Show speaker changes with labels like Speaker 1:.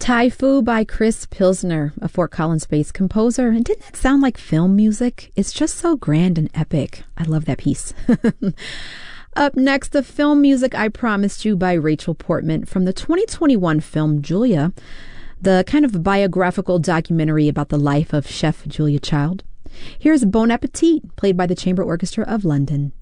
Speaker 1: Thai Fu by Chris Pilsner, a Fort Collins-based composer. And didn't that sound like film music? It's just so grand and epic. I love that piece. Up next, the film music I Promised You by Rachel Portman from the 2021 film Julia, the kind of biographical documentary about the life of Chef Julia Child. Here's Bon Appetit, played by the Chamber Orchestra of London.